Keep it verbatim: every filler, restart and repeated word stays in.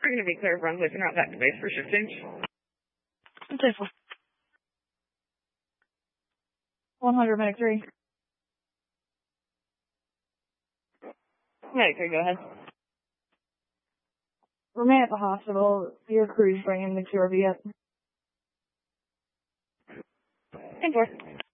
We're going to be clear of runway and route back to base for shift change. Central. one hundred, medic three. Medic three, go ahead. Remain at the hospital. Your crew's bringing the Q R V up. ten four.